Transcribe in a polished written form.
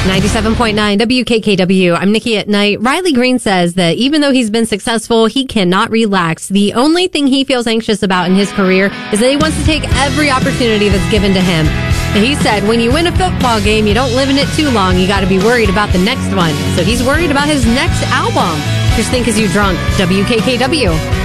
97.9 WKKW. I'm Nikki at Night. Riley Green says that even though he's been successful, he cannot relax. The only thing he feels anxious about in his career is that he wants to take every opportunity that's given to him. He said, when you win a football game, you don't live in it too long. You got to be worried about the next one. So he's worried about his next album. Just think as you drunk. WKKW.